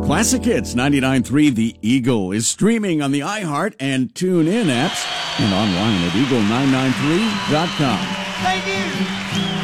Classic Hits 99.3 The Eagle is streaming on the iHeart and TuneIn apps and online at eagle993.com. Thank you.